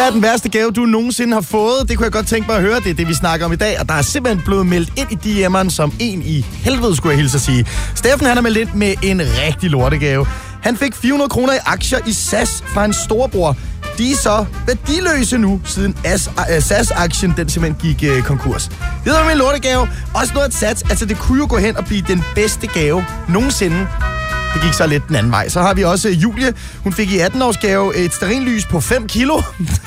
Hvad er den værste gave, du nogensinde har fået? Det kunne jeg godt tænke mig at høre. Det er det, vi snakker om i dag. Og der er simpelthen blevet meldt ind i DM'eren som en i helvede, skulle jeg hilse at sige. Steffen, han er meldt ind med en rigtig lortegave. Han fik 400 kroner i aktier i SAS fra en storebror. De er så værdiløse nu, siden SAS-aktien den simpelthen gik konkurs. Det var min lortegave. Også noget at sats. Altså, det kunne jo gå hen og blive den bedste gave nogensinde. Det gik så lidt den anden vej. Så har vi også Julie. Hun fik i 18-årsgave et stearinlys på 5 kilo.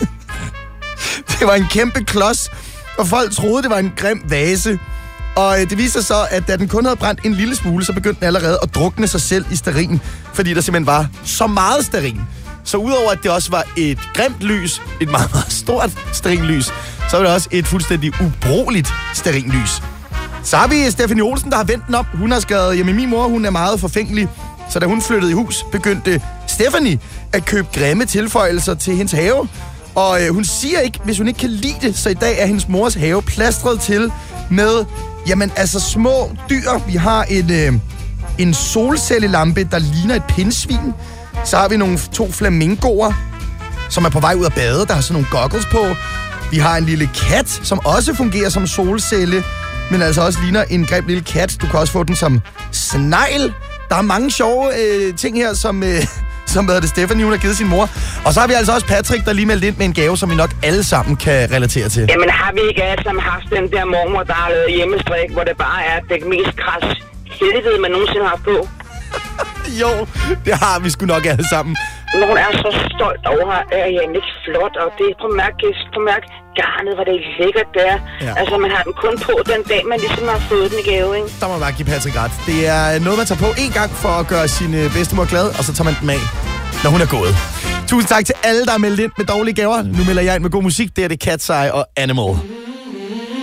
Det var en kæmpe klods, og folk troede, det var en grim vase. Og det viste sig så, at da den kun havde brændt en lille smule, så begyndte den allerede at drukne sig selv i stearin, fordi der simpelthen var så meget stearin. Så udover at det også var et grimt lys, et meget, meget stort stearinlys, så var det også et fuldstændig ubrugeligt stearinlys. Så har vi Stephanie Olsen, der har vendt den op. Hun har skrevet, jamen min mor, hun er meget forfængelig, så da hun flyttede i hus, begyndte Stephanie at købe grimme tilføjelser til hendes have. Og hun siger ikke, hvis hun ikke kan lide det, så i dag er hendes mors have plastret til med, jamen altså små dyr. Vi har en solcellelampe, der ligner et pindsvin. Så har vi 2 flamingoer, som er på vej ud af bade, der har sådan nogle goggles på. Vi har en lille kat, som også fungerer som solcelle, men altså også ligner en grim lille kat. Du kan også få den som snegl. Der er mange sjove ting her, som Stephanie, hun har givet sin mor. Og så har vi altså også Patrick, der lige meldt ind med en gave, som vi nok alle sammen kan relatere til. Jamen har vi ikke alle sammen haft den der mormor, der har lavet hjemmestrik, hvor det bare er det mest kras helvede, man nogensinde har på? Jo, det har vi sgu nok alle sammen. Når hun er så stolt over, at jeg er ikke flot, og det er på mærke garnet, hvor det er lækkert der. Ja. Altså, man har den kun på den dag, man ligesom har fået den i gave, ikke? Der må man bare give Patrick ret. Det er noget, man tager på en gang for at gøre sin bedstemor glad, og så tager man den af, når hun er gået. Tusind tak til alle, der er meldt ind med dårlige gaver. Nu melder jeg ind med god musik. Det er det Cat's Eye og Animal.